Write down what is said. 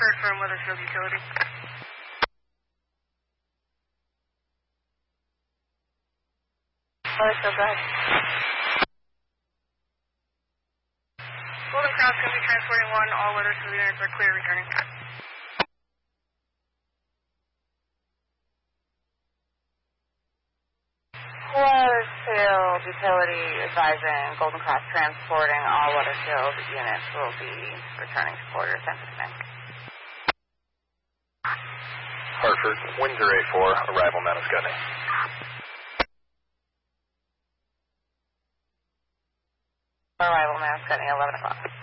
Hartford from Weathersfield Utility. Weathersfield, go ahead. Golden Cross going to be transporting 1. All Weathersfield units are clear returning. Weathersfield Utility advising Golden Cross transporting all Weathersfield units will be returning to quarter 10 to 10. Hartford, Windsor 84, arrival Mount Scottney. Arrival Mount Scottney, 11 o'clock.